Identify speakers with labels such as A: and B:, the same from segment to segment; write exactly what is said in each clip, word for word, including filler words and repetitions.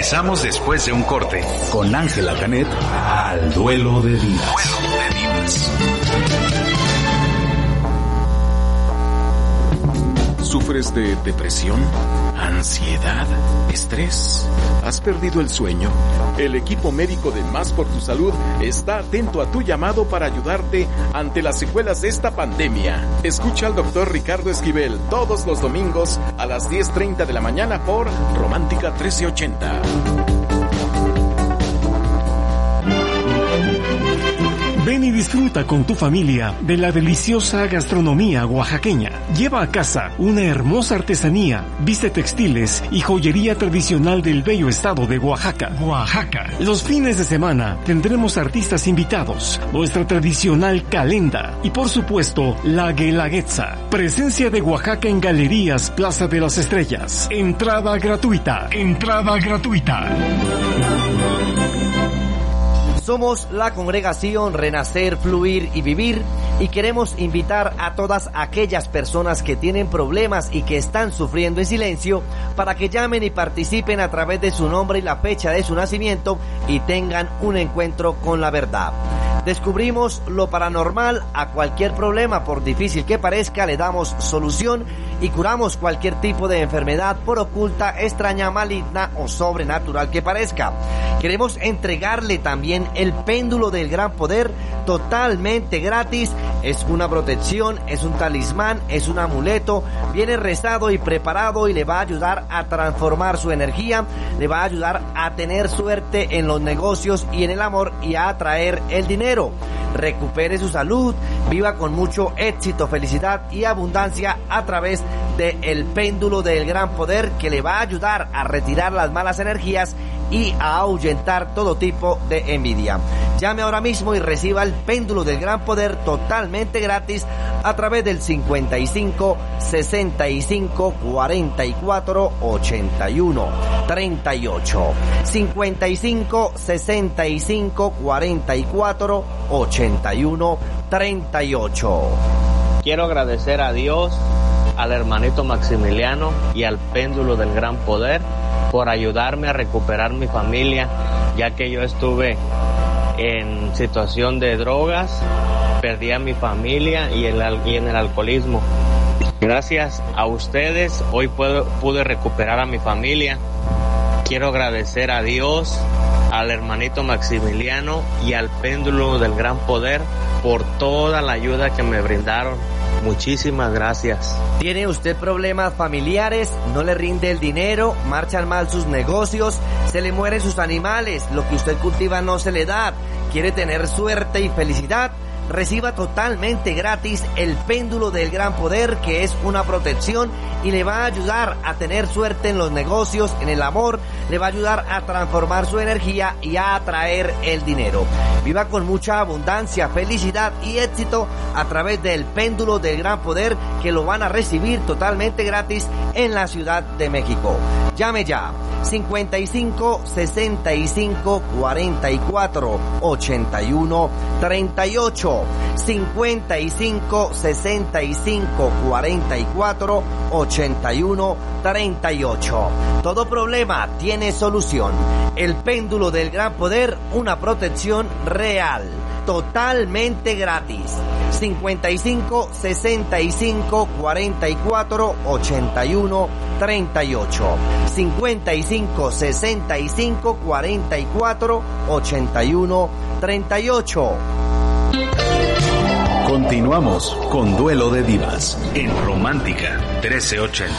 A: Regresamos después de un corte con Ángela Canet al Duelo de Divas. Duelo de Divas.
B: ¿Sufres de depresión, ansiedad, estrés? ¿Has perdido el sueño? El equipo médico de Más por tu Salud está atento a tu llamado para ayudarte ante las secuelas de esta pandemia. Escucha al doctor Ricardo Esquivel todos los domingos a las diez treinta de la mañana por Romántica trece ochenta.
C: Ven y disfruta con tu familia de la deliciosa gastronomía oaxaqueña. Lleva a casa una hermosa artesanía, viste textiles y joyería tradicional del bello estado de Oaxaca. Oaxaca. Los fines de semana tendremos artistas invitados, nuestra tradicional calenda y por supuesto la guelaguetza. Presencia de Oaxaca en Galerías Plaza de las Estrellas. Entrada gratuita. Entrada gratuita.
D: Somos la congregación Renacer, Fluir y Vivir y queremos invitar a todas aquellas personas que tienen problemas y que están sufriendo en silencio para que llamen y participen a través de su nombre y la fecha de su nacimiento y tengan un encuentro con la verdad. Descubrimos lo paranormal. A cualquier problema, por difícil que parezca, le damos solución y curamos cualquier tipo de enfermedad, por oculta, extraña, maligna o sobrenatural que parezca. Queremos entregarle también el péndulo del gran poder totalmente gratis. Es una protección, es un talismán, es un amuleto, viene rezado y preparado y le va a ayudar a transformar su energía, le va a ayudar a tener suerte en los negocios y en el amor y a atraer el dinero. Recupere su salud, viva con mucho éxito, felicidad y abundancia a través del péndulo del gran poder, que le va a ayudar a retirar las malas energías y a ahuyentar todo tipo de envidia. Llame ahora mismo y reciba el péndulo del gran poder totalmente gratis a través del cincuenta y cinco, sesenta y cinco, cuarenta y cuatro, ochenta y uno, treinta y ocho. cincuenta y cinco, sesenta y cinco, cuarenta y cuatro, ochenta y uno, treinta y ocho.
E: Quiero agradecer a Dios, al hermanito Maximiliano y al péndulo del gran poder por ayudarme a recuperar mi familia, ya que yo estuve en situación de drogas, perdí a mi familia y, el, y en el alcoholismo. Gracias a ustedes hoy puedo, pude recuperar a mi familia. Quiero agradecer a Dios, al hermanito Maximiliano y al péndulo del gran poder por toda la ayuda que me brindaron. Muchísimas gracias.
D: ¿Tiene usted problemas familiares? ¿No le rinde el dinero? ¿Marchan mal sus negocios? ¿Se le mueren sus animales? ¿Lo que usted cultiva no se le da? ¿Quiere tener suerte y felicidad? Reciba totalmente gratis el péndulo del gran poder, que es una protección y le va a ayudar a tener suerte en los negocios, en el amor, le va a ayudar a transformar su energía y a atraer el dinero. Viva con mucha abundancia, felicidad y éxito a través del péndulo del gran poder, que lo van a recibir totalmente gratis en la Ciudad de México. Llame ya, cincuenta y cinco, sesenta y cinco, cuarenta y cuatro, ochenta y uno, treinta y ocho. cincuenta y cinco, sesenta y cinco, cuarenta y cuatro, ochenta y uno, treinta y ocho. Todo problema tiene solución. El péndulo del gran poder, una protección real, totalmente gratis. cincuenta y cinco, sesenta y cinco, cuarenta y cuatro, ochenta y uno, treinta y ocho. cincuenta y cinco, sesenta y cinco, cuarenta y cuatro, ochenta y uno, treinta y ocho.
A: Continuamos con Duelo de Divas en Romántica trece ochenta.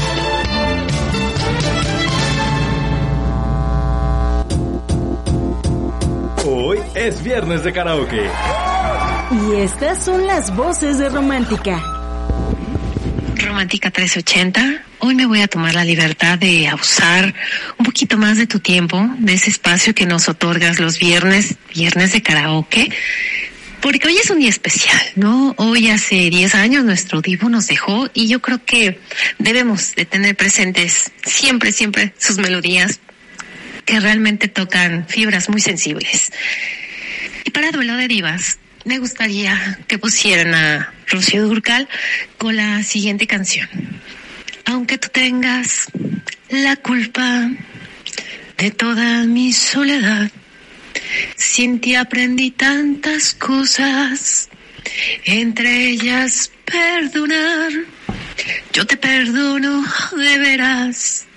F: Hoy es viernes de karaoke.
G: Y estas son las voces de Romántica.
H: Romántica trece ochenta. Hoy me voy a tomar la libertad de abusar un poquito más de tu tiempo, de ese espacio que nos otorgas los viernes, viernes de karaoke. Porque hoy es un día especial, ¿no? Hoy hace diez años nuestro divo nos dejó y yo creo que debemos de tener presentes siempre, siempre sus melodías que realmente tocan fibras muy sensibles. Y para Duelo de Divas, me gustaría que pusieran a Rocío Dúrcal con la siguiente canción. Aunque tú tengas la culpa de toda mi soledad. Sin ti aprendí tantas cosas, entre ellas perdonar. Yo te perdono de veras,